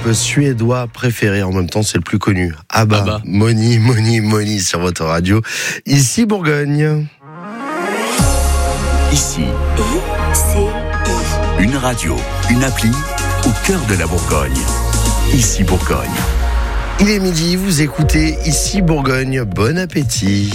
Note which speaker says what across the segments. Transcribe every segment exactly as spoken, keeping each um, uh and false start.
Speaker 1: groupe suédois préféré. En même temps, c'est le plus connu. Abba, Abba. Money, Money, Money sur votre radio. Ici Bourgogne.
Speaker 2: Ici, I, une radio, une appli au cœur de la Bourgogne. Ici Bourgogne.
Speaker 1: Il est midi, vous écoutez Ici Bourgogne. Bon appétit.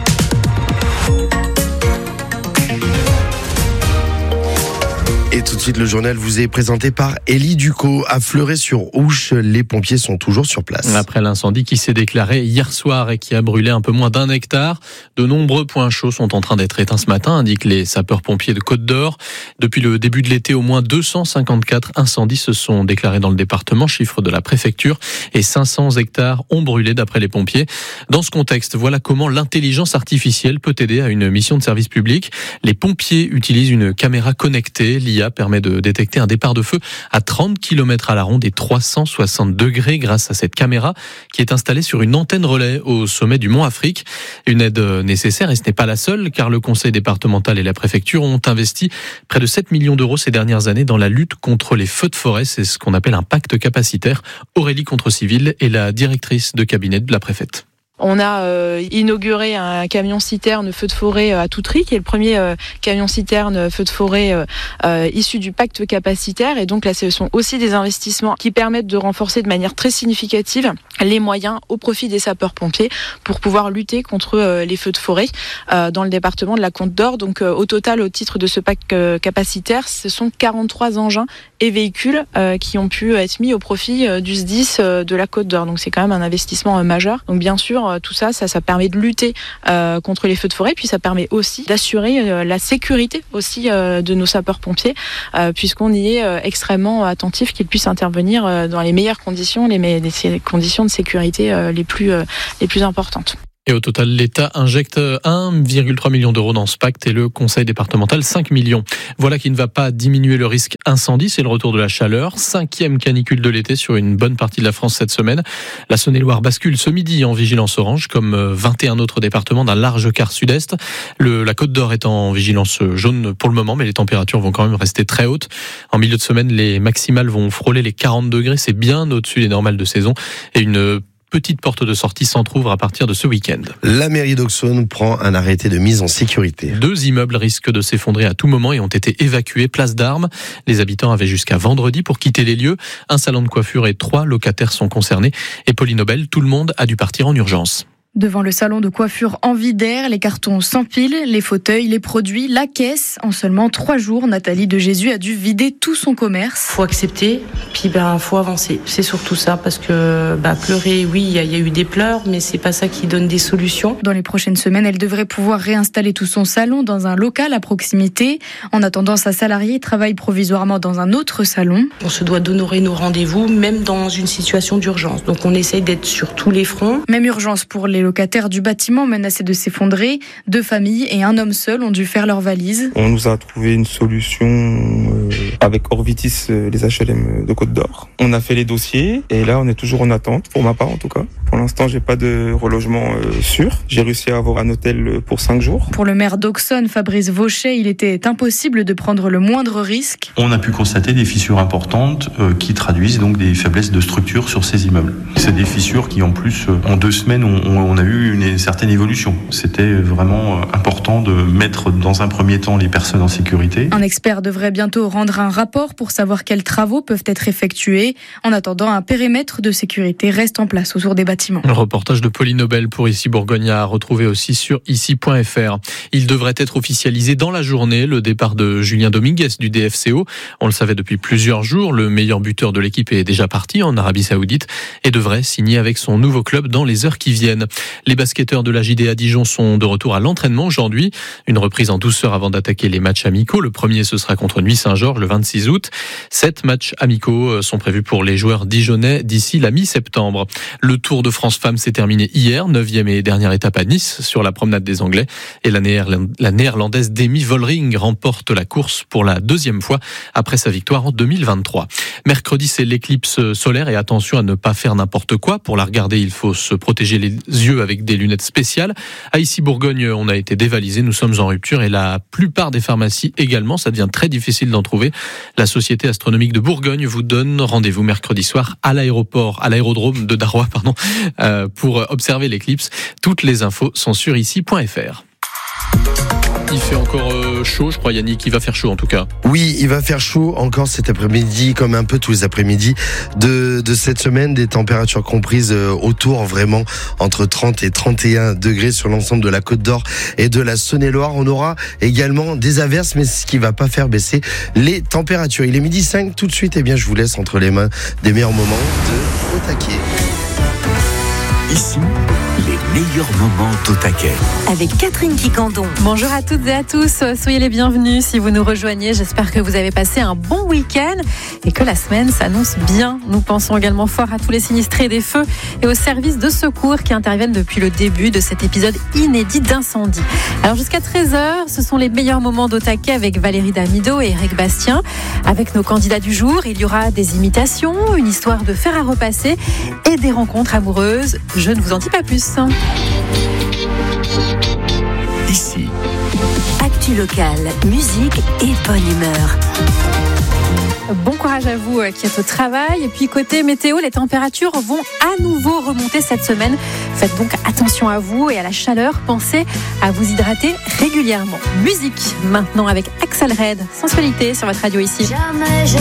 Speaker 1: Et tout de suite, le journal vous est présenté par Élie Ducot. À Fleuret-sur-Ouche, les pompiers sont toujours sur place.
Speaker 3: Après l'incendie qui s'est déclaré hier soir et qui a brûlé un peu moins d'un hectare, de nombreux points chauds sont en train d'être éteints ce matin, indiquent les sapeurs-pompiers de Côte-d'Or. Depuis le début de l'été, au moins deux cent cinquante-quatre incendies se sont déclarés dans le département, chiffre de la préfecture, et cinq cents hectares ont brûlé d'après les pompiers. Dans ce contexte, voilà comment l'intelligence artificielle peut aider à une mission de service public. Les pompiers utilisent une caméra connectée. L'I A permet de détecter un départ de feu à trente kilomètres à la ronde et trois cent soixante degrés grâce à cette caméra qui est installée sur une antenne relais au sommet du Mont Afrique. Une aide nécessaire, et ce n'est pas la seule, car le conseil départemental et la préfecture ont investi près de sept millions d'euros ces dernières années dans la lutte contre les feux de forêt. C'est ce qu'on appelle un pacte capacitaire. Aurélie Contre-Civil est la directrice de cabinet de la préfète.
Speaker 4: On a euh, inauguré un camion-citerne feu de forêt à Toutry, qui est le premier euh, camion-citerne feu de forêt euh, euh, issu du pacte capacitaire. Et donc là, ce sont aussi des investissements qui permettent de renforcer de manière très significative les moyens au profit des sapeurs-pompiers pour pouvoir lutter contre euh, les feux de forêt euh, dans le département de la Côte-d'Or. Donc euh, au total, au titre de ce pacte euh, capacitaire, ce sont quarante-trois engins et véhicules euh, qui ont pu être mis au profit euh, du S D I S euh, de la Côte-d'Or. Donc c'est quand même un investissement euh, majeur. Donc bien sûr, tout ça, ça, ça permet de lutter euh, contre les feux de forêt, puis ça permet aussi d'assurer euh, la sécurité aussi euh, de nos sapeurs-pompiers, euh, puisqu'on y est euh, extrêmement attentif qu'ils puissent intervenir euh, dans les meilleures conditions, les, me- les conditions de sécurité euh, les plus euh, les plus importantes.
Speaker 3: Et au total, l'État injecte un virgule trois million d'euros dans ce pacte et le conseil départemental cinq millions. Voilà qui ne va pas diminuer le risque incendie, c'est le retour de la chaleur. Cinquième canicule de l'été sur une bonne partie de la France cette semaine. La Saône-et-Loire bascule ce midi en vigilance orange, comme vingt et un autres départements d'un large quart sud-est. Le, la Côte-d'Or est en vigilance jaune pour le moment, mais les températures vont quand même rester très hautes. En milieu de semaine, les maximales vont frôler les quarante degrés, c'est bien au-dessus des normales de saison. Et une petite porte de sortie s'entrouvre à partir de ce week-end.
Speaker 1: La mairie d'Auxonne prend un arrêté de mise en sécurité.
Speaker 3: Deux immeubles risquent de s'effondrer à tout moment et ont été évacués place d'Armes. Les habitants avaient jusqu'à vendredi pour quitter les lieux. Un salon de coiffure et trois locataires sont concernés. Et Pauline Nobel, tout le monde a dû partir en urgence.
Speaker 5: Devant le salon de coiffure en vide d'air, les cartons s'empilent, les fauteuils, les produits, la caisse. En seulement trois jours, Nathalie de Jésus a dû vider tout son commerce.
Speaker 6: Faut accepter, puis ben faut avancer. C'est surtout ça, parce que ben, pleurer, oui, il y, y a eu des pleurs, mais c'est pas ça qui donne des solutions.
Speaker 5: Dans les prochaines semaines, elle devrait pouvoir réinstaller tout son salon dans un local à proximité. En attendant, sa salariée travaille provisoirement dans un autre salon.
Speaker 6: On se doit d'honorer nos rendez-vous, même dans une situation d'urgence. Donc on essaye d'être sur tous les fronts.
Speaker 5: Même urgence pour les locataires du bâtiment menacés de s'effondrer. Deux familles et un homme seul ont dû faire leurs valises.
Speaker 7: On nous a trouvé une solution euh, avec Orvitis, euh, les H L M de Côte-d'Or. On a fait les dossiers et là on est toujours en attente, pour ma part en tout cas. Pour l'instant, j'ai pas de relogement euh, sûr. J'ai réussi à avoir un hôtel pour cinq jours.
Speaker 5: Pour le maire d'Auxonne, Fabrice Vauchet, il était impossible de prendre le moindre risque.
Speaker 8: On a pu constater des fissures importantes euh, qui traduisent donc des faiblesses de structure sur ces immeubles. C'est des fissures qui, en plus, euh, en deux semaines, on, on a eu une, une certaine évolution. C'était vraiment euh, important de mettre dans un premier temps les personnes en sécurité.
Speaker 5: Un expert devrait bientôt rendre un rapport pour savoir quels travaux peuvent être effectués. En attendant, un périmètre de sécurité reste en place autour des bâtiments.
Speaker 3: Un reportage de Pauline Nobel pour Ici Bourgogne à retrouver aussi sur ici point f r. Il devrait être officialisé dans la journée, le départ de Julien Dominguez du D F C O. On le savait depuis plusieurs jours, le meilleur buteur de l'équipe est déjà parti en Arabie Saoudite et devrait signer avec son nouveau club dans les heures qui viennent. Les basketteurs de la J D A Dijon sont de retour à l'entraînement aujourd'hui. Une reprise en douceur avant d'attaquer les matchs amicaux. Le premier, ce sera contre Nuit-Saint-Georges le vingt-six août. Sept matchs amicaux sont prévus pour les joueurs dijonnais d'ici la mi-septembre. Le Tour de France Femmes s'est terminé hier, neuvième et dernière étape à Nice, sur la promenade des Anglais. Et la, néerland- la néerlandaise Demi Vollering remporte la course pour la deuxième fois après sa victoire en deux mille vingt-trois. Mercredi, c'est l'éclipse solaire et attention à ne pas faire n'importe quoi. Pour la regarder, il faut se protéger les yeux avec des lunettes spéciales. À Ici Bourgogne, on a été dévalisé, nous sommes en rupture et la plupart des pharmacies également, ça devient très difficile d'en trouver. La Société astronomique de Bourgogne vous donne rendez-vous mercredi soir à l'aéroport, à l'aérodrome de Darois, pardon, euh, pour observer l'éclipse. Toutes les infos sont sur ici point f r. Il fait encore euh, chaud, je crois, Yannick, il va faire chaud en tout cas.
Speaker 1: Oui, il va faire chaud encore cet après-midi, comme un peu tous les après-midi de, de cette semaine. Des températures comprises euh, autour vraiment entre trente et trente et un degrés sur l'ensemble de la Côte d'Or et de la Saône-et-Loire. On aura également des averses, mais ce qui va pas faire baisser les températures. Il est midi cinq, tout de suite, eh bien, je vous laisse entre les mains des meilleurs moments de Au Taquet.
Speaker 2: Ici, les meilleurs moments au taquet.
Speaker 9: Avec Catherine Quicandon.
Speaker 10: Bonjour à toutes et à tous, soyez les bienvenus si vous nous rejoignez. J'espère que vous avez passé un bon week-end et que la semaine s'annonce bien. Nous pensons également fort à tous les sinistrés des feux et aux services de secours qui interviennent depuis le début de cet épisode inédit d'incendie. Alors jusqu'à treize heures, ce sont les meilleurs moments d'Au Taquet avec Valérie Damido et Eric Bastien. Avec nos candidats du jour, il y aura des imitations, une histoire de fer à repasser et des rencontres amoureuses. Je ne vous en dis pas plus.
Speaker 2: Ici,
Speaker 9: actu locale, musique et bonne humeur.
Speaker 10: Bon courage à vous qui êtes au travail. Et puis côté météo, les températures vont à nouveau remonter cette semaine. Faites donc attention à vous et à la chaleur. Pensez à vous hydrater régulièrement. Musique maintenant avec Axel Red, Sensualité sur votre radio ici.
Speaker 11: Jamais je